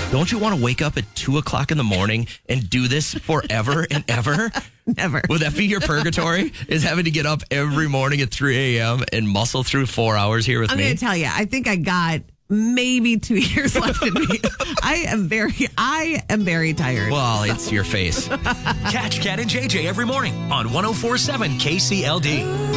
Don't you want to wake up at 2 o'clock in the morning and do this forever and ever? Never. Would that be your purgatory? Is having to get up every morning at 3 a.m. and muscle through 4 hours here with I'm me? going to tell you, I think I got maybe 2 years left in me. I am very tired. Well, it's your face. Catch Cat and JJ every morning on 104.7 KCLD.